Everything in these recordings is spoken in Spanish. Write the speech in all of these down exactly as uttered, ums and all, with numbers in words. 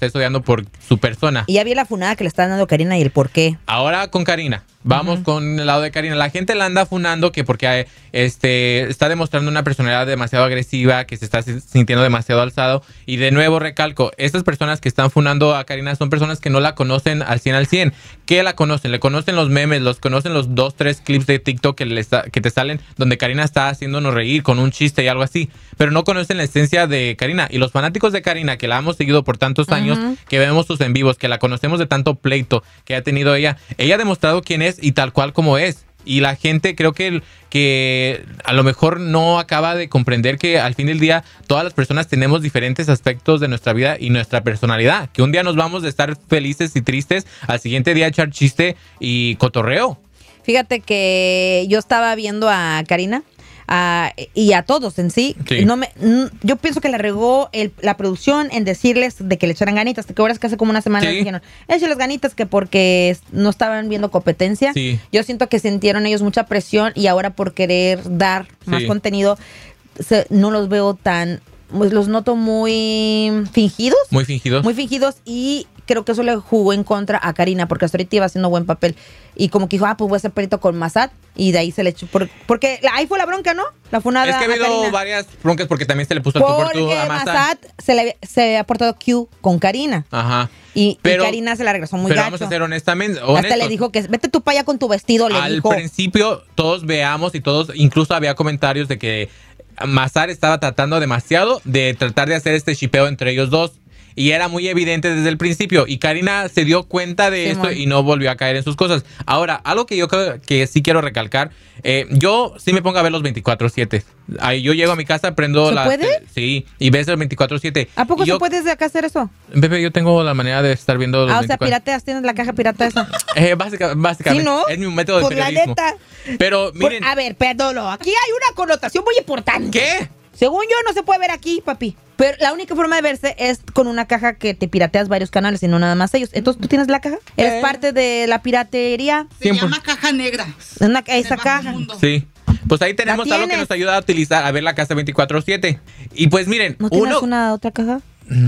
estés odiando por su persona. Y ya vi la funada que le está dando Karina y el por qué. Ahora con Karina. Vamos uh-huh. con el lado de Karina. La gente la anda funando que porque este, está demostrando una personalidad demasiado agresiva, que se está sintiendo demasiado alzado. Y de nuevo recalco, estas personas que están funando a Karina son personas que no la conocen al cien al cien. ¿Qué la conocen? Le conocen los memes, los conocen los dos, tres clips de TikTok que, le está, que te salen donde Karina está haciéndonos reír con un chiste y algo así. Pero no conocen la esencia de Karina. Y los fanáticos de Karina, que la hemos seguido por tantos uh-huh. años, que vemos sus en vivos, que la conocemos de tanto pleito que ha tenido ella, ella ha demostrado quién es y tal cual como es. Y la gente creo que, que a lo mejor no acaba de comprender que al fin del día todas las personas tenemos diferentes aspectos de nuestra vida y nuestra personalidad. Que un día nos vamos de estar felices y tristes, al siguiente día echar chiste y cotorreo. Fíjate que yo estaba viendo a Karina uh, y a todos en sí. sí. No me, n- yo pienso que la regó el, la producción en decirles de que le echaran ganitas. Que ahora es que hace como una semana sí. dijeron, échales ganitas que porque no estaban viendo competencia. Sí. Yo siento que sintieron ellos mucha presión y ahora por querer dar más sí. contenido se, no los veo tan... Pues los noto muy fingidos. Muy fingidos. Muy fingidos y creo que eso le jugó en contra a Karina porque hasta ahorita iba haciendo buen papel. Y como que dijo, ah, pues voy a hacer perito con Massad y de ahí se le echó. Por, porque la, ahí fue la bronca, ¿no? La funada. Es que ha habido varias broncas porque también se le puso el tú por tú a Massad. Massad se le se ha portado Q con Karina. Ajá. Y, pero, y Karina se la regresó muy pero gacho. Pero vamos a ser honestamente honestos. Hasta le dijo que vete tú para allá con tu vestido, le Al dijo. Al principio todos veamos y todos, incluso había comentarios de que Massad estaba tratando demasiado de tratar de hacer este shipeo entre ellos dos. Y era muy evidente desde el principio. Y Karina se dio cuenta de sí, esto man. y no volvió a caer en sus cosas. Ahora, algo que yo creo que sí quiero recalcar. Eh, yo sí me pongo a ver los veinticuatro siete. Ahí yo llego a mi casa, prendo ¿Se la... puede? Sí, y ves el veinticuatro siete. ¿A poco yo, se puede desde acá hacer eso? Bebé, yo tengo la manera de estar viendo los Ah, o veinticuatro. sea, pirateas, tienes la caja pirata esa. Eh, básica, básicamente. ¿Sí, no? Es mi método de Por periodismo. la neta. Pero miren... Por, a ver, perdón, aquí hay una connotación muy importante. ¿Qué? Según yo, no se puede ver aquí, papi. Pero la única forma de verse es con una caja que te pirateas varios canales y no nada más ellos. Entonces, ¿tú tienes la caja? ¿Eres eh. parte de la piratería? Se Siempre. llama caja negra. Una, esa caja. Sí. Pues ahí tenemos algo que nos ayuda a utilizar, a ver la casa veinticuatro siete. Y pues miren, ¿no tienes uno... una otra caja?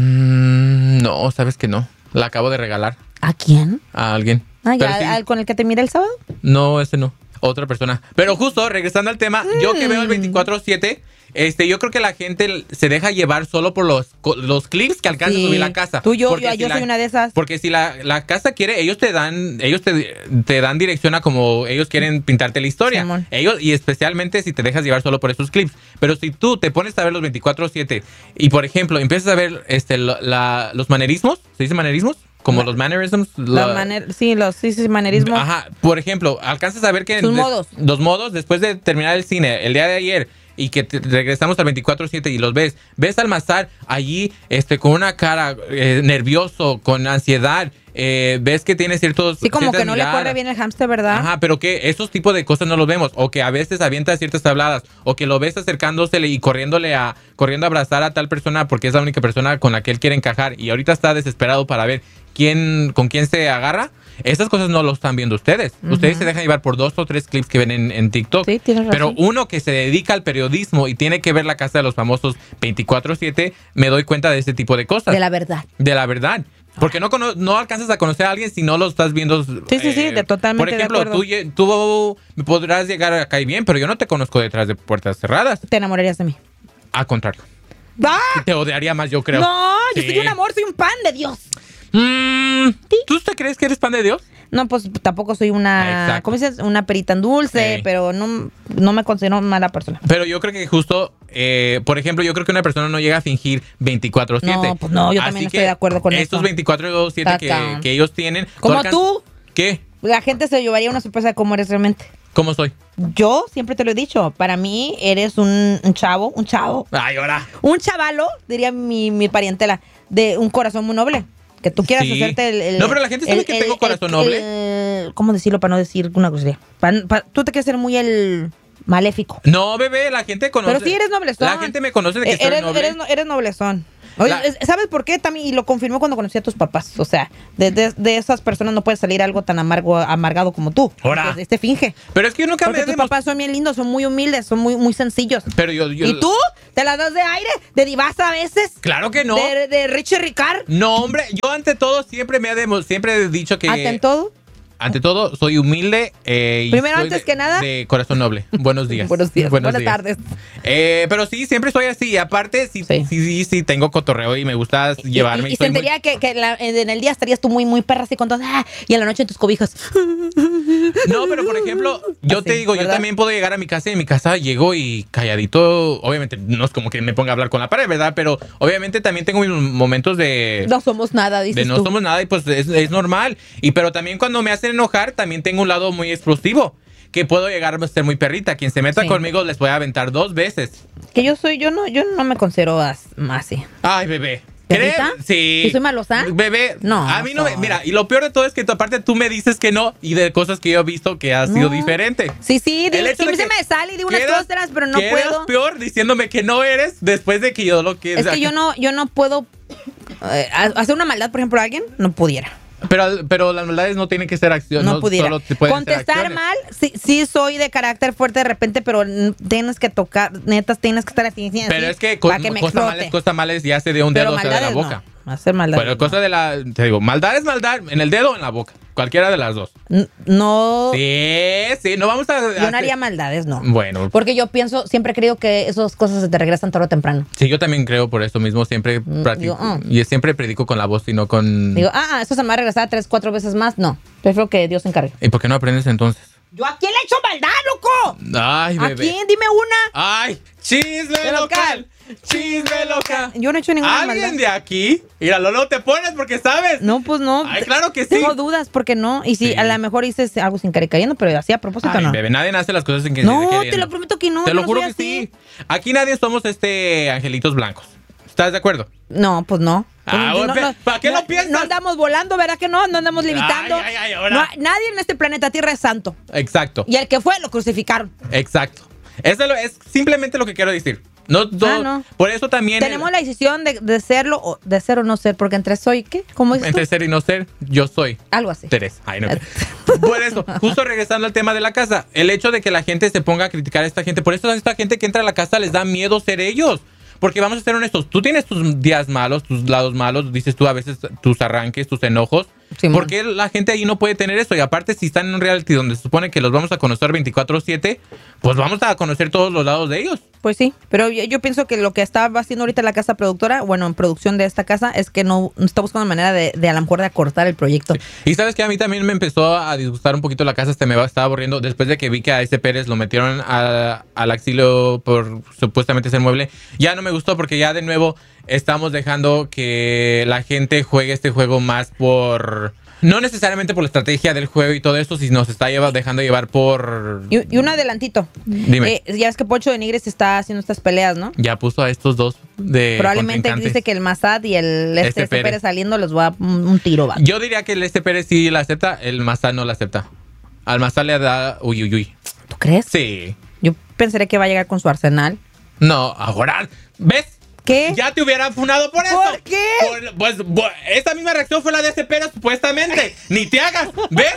Mm, no, sabes que no. La acabo de regalar. ¿A quién? A alguien. Ah, ya, sí. ¿Al con el que te mira el sábado? No, ese no. Otra persona. Pero justo, regresando al tema, mm. yo que veo el veinticuatro siete... Este, yo creo que la gente se deja llevar solo por los, los clips que alcanza sí. a subir la casa. Tú, yo, porque yo, si yo la, soy una de esas. Porque si la, la casa quiere, ellos te dan, ellos te, te dan dirección a como ellos quieren pintarte la historia. Sí, ellos, y especialmente si te dejas llevar solo por esos clips. Pero si tú te pones a ver los veinticuatro siete y, por ejemplo, empiezas a ver este, la, los manerismos, ¿se dice manerismos? Como la, los mannerisms. La maner, sí, los sí, sí, manerismos. Ajá. Por ejemplo, alcanzas a ver que... Sus de, modos. Los modos, después de terminar el cine, el día de ayer... Y que te regresamos al veinticuatro siete y los ves. Ves al Massad allí este, con una cara eh, nervioso, con ansiedad. Eh, ves que tiene ciertos... Sí, como que no miradas. Le corre bien el hámster, ¿verdad? Ajá, pero que esos tipos de cosas no los vemos. O que a veces avienta ciertas tabladas. O que lo ves acercándosele y corriéndole a... Corriendo a abrazar a tal persona porque es la única persona con la que él quiere encajar. Y ahorita está desesperado para ver quién con quién se agarra. Esas cosas no lo están viendo ustedes. Uh-huh. Ustedes se dejan llevar por dos o tres clips que ven en, en TikTok. Sí, tienes razón. Pero uno que se dedica al periodismo y tiene que ver la casa de los famosos veinticuatro siete, me doy cuenta de ese tipo de cosas. De la verdad. De la verdad. Porque no, cono- no alcanzas a conocer a alguien si no lo estás viendo. Sí, sí, eh, sí, de totalmente. Por ejemplo, de acuerdo. tú, tú podrás llegar acá y bien, pero yo no te conozco detrás de puertas cerradas. Te enamorarías de mí. Al contrario. ¡Ah! Te odiaría más, yo creo. No, sí. yo soy un amor, soy un pan de Dios. Mm, ¿Tú te crees que eres pan de Dios? No, pues tampoco soy una, Exacto. ¿cómo dices? Una perita en dulce, hey. pero no, no me considero mala persona. Pero yo creo que justo, eh, por ejemplo, yo creo que una persona no llega a fingir veinticuatro siete. No, pues no, yo también no estoy de acuerdo con eso. Estos veinticuatro siete que, que ellos tienen. Como alcan- tú. ¿Qué? La gente se llevaría una sorpresa de cómo eres realmente. ¿Cómo soy? Yo siempre te lo he dicho. Para mí eres un, un chavo, un chavo. Ay, ahora. Un chavalo, diría mi, mi parientela, de un corazón muy noble. Que tú quieras sí. hacerte el, el... No, pero la gente sabe el, que el, tengo corazón el, noble. El, ¿Cómo decirlo para no decir una grosería? Pa, pa, tú te quieres ser muy el maléfico. No, bebé, la gente conoce. Pero sí eres noblezón. La gente me conoce de que eres, soy noble. Eres, eres noblezón. Oye, La- ¿sabes por qué también? Y lo confirmó cuando conocí a tus papás. O sea, de, de, de esas personas no puede salir algo tan amargo, amargado como tú. Ahora. Este, este finge. Pero es que yo nunca Porque me tus demos- papás son bien lindos, son muy humildes, son muy, muy sencillos. Pero yo, yo- ¿Y tú? ¿Te las das de aire? ¿De divasa a veces? Claro que no. ¿De, de Richie Ricard? No, hombre, yo ante todo siempre me he demo- siempre he dicho que ¿Hasta en todo? ante todo soy humilde eh, y Primero, soy antes de- que nada. de corazón noble. Buenos días. Buenos días. Buenos Buenas días. tardes. Eh, pero sí, siempre soy así. Y aparte, sí, sí, Sí. sí, sí, tengo cotorreo y me gusta llevarme. Y, y, y soy muy- sentiría que, que la- en el día estarías tú muy, muy perra así con todo. ¡Ah! Y en la noche en tus cobijas. No, pero por ejemplo, yo Así, te digo, ¿verdad? yo también puedo llegar a mi casa y en mi casa llego y calladito. Obviamente, no es como que me ponga a hablar con la pared, ¿verdad? Pero obviamente también tengo mis momentos de. No somos nada, dices de no tú. somos nada y pues es, es normal. Y pero también cuando me hacen enojar, también tengo un lado muy explosivo. Que puedo llegar a ser muy perrita. Quien se meta Sí. conmigo les voy a aventar dos veces. Que yo soy, yo no, yo no me considero as- así. Ay, bebé. ¿Perrita? ¿Crees? Sí. ¿Y soy malosa? Bebé. No, A mí no me. soy. Mira, y lo peor de todo es que tú, aparte tú me dices que no y de cosas que yo he visto que ha sido No. diferente. Sí, sí, El digo, hecho sí de se que me sale y digo unas quedas- cosas, pero no quedas puedo. peor diciéndome que no eres después de que yo lo que. Es que yo no, yo no puedo eh, hacer una maldad, por ejemplo, a alguien, no pudiera. Pero, pero las maldades no tienen que ser acción. No, No, pudiera. Solo te pueden ser Contestar acciones. mal, sí, sí soy de carácter fuerte de repente, pero mm, tienes que tocar, netas, tienes que estar así. así, Pero así, es que, co- para que me cosa explote. males, cosa males ya se de un Pero dedo o sea de la maldades boca. no. Hacer maldades. Pero cosa de la. Te digo, maldad es maldad en el dedo o en la boca. Cualquiera de las dos. N- No, Sí, sí, no vamos a. yo no haría maldades, no. Bueno, Porque yo pienso, siempre he creído que esas cosas se te regresan tarde o temprano. sí, yo también creo por eso mismo. Siempre practico. digo, ah. Y siempre predico con la voz y no con. Digo, ah, ah, eso se me va a regresar tres, cuatro veces más. No, prefiero que Dios se encargue. ¿Y por qué no aprendes entonces? ¿Yo a quién le he hecho maldad, loco? Ay, ¿A bebé. quién? Dime una. Ay, chisme De local. local. Chisme local. Yo no he hecho ninguna ¿Alguien maldad. de aquí? Míralo, no te pones porque sabes. No, pues no. Ay, claro que sí. Tengo dudas porque no. Y si Sí. a lo mejor hice algo sin querer cayendo, pero así a propósito Ay, no. bebé, nadie hace las cosas sin que No, se te queriendo. lo prometo que no. Te yo lo no juro soy que así. sí. Aquí nadie somos este angelitos blancos. ¿Estás de acuerdo? No, pues no. Ah, Pues, bueno, ¿para qué lo piensas? No andamos volando, ¿verdad que no? No andamos limitando. Ay, ay, ay, ahora. No, nadie en este planeta Tierra es santo. Exacto. Y el que fue, lo crucificaron. Exacto. Eso lo- es simplemente lo que quiero decir. No, no- Ah, no. Por eso también. Tenemos la decisión de, de serlo o de ser o no ser, porque entre soy, ¿qué? ¿Cómo es Entre ser y no ser, yo soy. Algo así. Teresa. Ay, no. Por eso, justo regresando al tema de la casa, el hecho de que la gente se ponga a criticar a esta gente, por eso a esta gente que entra a la casa les da miedo ser ellos. Porque vamos a ser honestos, tú tienes tus días malos, tus lados malos, dices tú a veces tus arranques, tus enojos. Sí, ¿Por man. qué la gente ahí no puede tener eso? Y aparte, si están en un reality donde se supone que los vamos a conocer veinticuatro siete, pues vamos a conocer todos los lados de ellos. Pues sí, pero yo, yo pienso que lo que está haciendo ahorita la casa productora, bueno, en producción de esta casa, es que no no está buscando manera de, de a lo mejor de acortar el proyecto. Y sabes que a mí también me empezó a disgustar un poquito la casa, hasta me va- estaba aburriendo después de que vi que a ese Pérez lo metieron a- al axilo por supuestamente ser mueble. Ya no me gustó porque ya de nuevo estamos dejando que la gente juegue este juego más por... No necesariamente por la estrategia del juego y todo eso, sino se está lleva- dejando llevar por... Y, y un adelantito. Dime. Eh, ya es que Poncho de Nigres está haciendo estas peleas, ¿no? Ya puso a estos dos de Probablemente contrincantes. dice que el Massad y el este, Este este Pérez. Pérez. saliendo les va un, un tiro, va. Yo diría que el este Pérez sí la acepta, el Mazá no la acepta. Al Mazá le da... Uy, uy, uy. ¿Tú crees? Sí. Yo pensaría que va a llegar con su arsenal. No, ahora... ¿Ves? ¿Qué? Ya te hubieran funado por eso. ¿Por qué? Por- pues, bu- esa misma reacción fue la de ese Pérez, supuestamente. Ni te hagas. ¿Ves?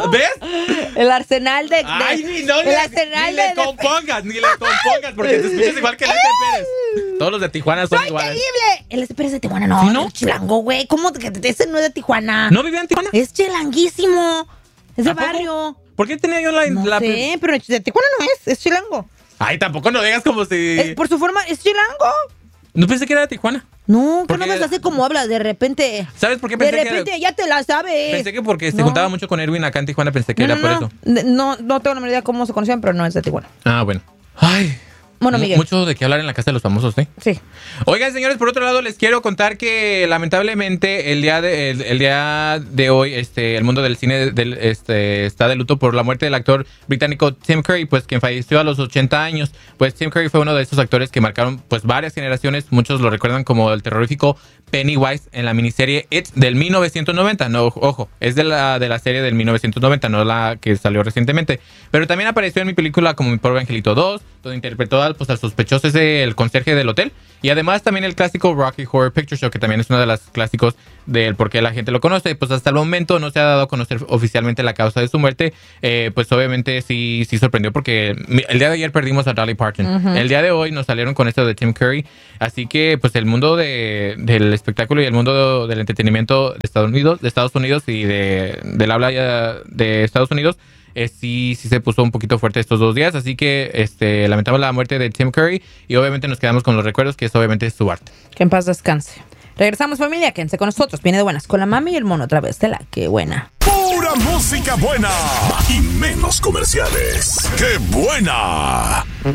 ¿Ves? El arsenal de... de- Ay, ni, no, el ni, arsenal ni de- le de- compongas, ni le compongas, porque te escuchas igual que el ese Pérez. Todos los de Tijuana son ¡Soy iguales. terrible! El este Pérez de Tijuana, no. ¿Sí, no? Es chilango, güey. ¿Cómo? que Ese no es de Tijuana. ¿No vivía en Tijuana? Es chilanguísimo. Es de ¿A poco? barrio. ¿Por qué tenía yo la... No la- sé, pero de Tijuana no es. Es chilango. Ay, tampoco no digas como si... Es- por su forma, es chilango. No pensé que era de Tijuana. No, que Porque- no me hace como hablas de repente. ¿Sabes por qué De pensé que repente era? ya te la sabes. Pensé que porque se No. juntaba mucho con Erwin acá en Tijuana, pensé que No, era no, por no. eso. De- No, no tengo la menor idea cómo se conocían, pero no es de Tijuana. Ah, bueno. Ay. Bueno, mu- Miguel. Mucho de qué hablar en la casa de los famosos, ¿eh? Sí. Oigan, señores, por otro lado les quiero contar que lamentablemente el día de, el, el día de hoy este, el mundo del cine del, este, está de luto por la muerte del actor británico Tim Curry, pues quien falleció a los ochenta años. Pues Tim Curry fue uno de esos actores que marcaron pues varias generaciones, muchos lo recuerdan como el terrorífico Pennywise en la miniserie It del mil novecientos noventa. No, ojo, es de la, de la serie del mil novecientos noventa, no la que salió recientemente. Pero también apareció en mi película como Mi Pobre Angelito dos, donde interpretó al, pues, al sospechoso ese, el conserje del hotel. Y además también el clásico Rocky Horror Picture Show, que también es uno de los clásicos del por qué la gente lo conoce. Pues hasta el momento no se ha dado a conocer oficialmente la causa de su muerte. Eh, pues obviamente sí, sí sorprendió porque el día de ayer perdimos a Dolly Parton. Uh-huh. El día de hoy nos salieron con esto de Tim Curry. Así que pues el mundo de, del espectáculo y el mundo del entretenimiento de Estados Unidos, de Estados Unidos y de, del habla de Estados Unidos eh, sí, sí se puso un poquito fuerte estos dos días. Así que este, lamentamos la muerte de Tim Curry y obviamente nos quedamos con los recuerdos, que es obviamente su arte. Que en paz descanse. Regresamos, familia, quédense con nosotros. Viene de buenas con la mami y el mono otra vez de la que buena. Pura música buena y menos comerciales. ¡Qué buena!